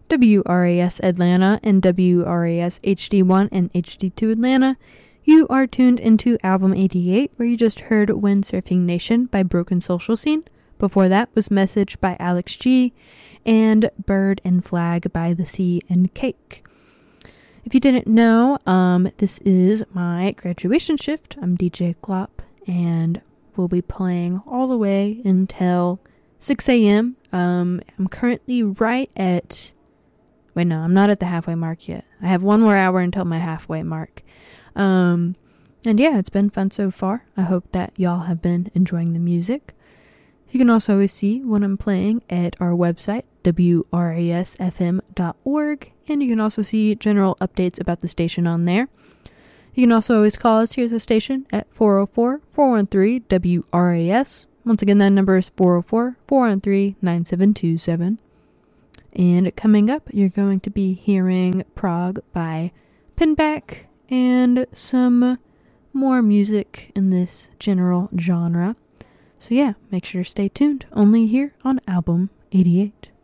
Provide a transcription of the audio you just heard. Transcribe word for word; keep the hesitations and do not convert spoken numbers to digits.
W R A S Atlanta and W R A S H D one and H D two Atlanta. You are tuned into Album eighty-eight, where you just heard Windsurfing Nation by Broken Social Scene. Before that was Message by Alex G and Bird and Flag by The Sea and Cake. If you didn't know, um, this is my graduation shift. I'm D J Glop, and we'll be playing all the way until six a.m. Um, I'm currently right at... Wait, no, I'm not at the halfway mark yet. I have one more hour until my halfway mark. Um, and yeah, it's been fun so far. I hope that y'all have been enjoying the music. You can also always see what I'm playing at our website, W R A S F M dot org, and you can also see general updates about the station on there. You can also always call us here at the station at four oh four, four one three, W R A S. Once again, that number is four oh four, four one three, nine seven two seven. And coming up, you're going to be hearing Prog by Pinback and some more music in this general genre. So yeah, make sure to stay tuned, only here on Album eighty-eight.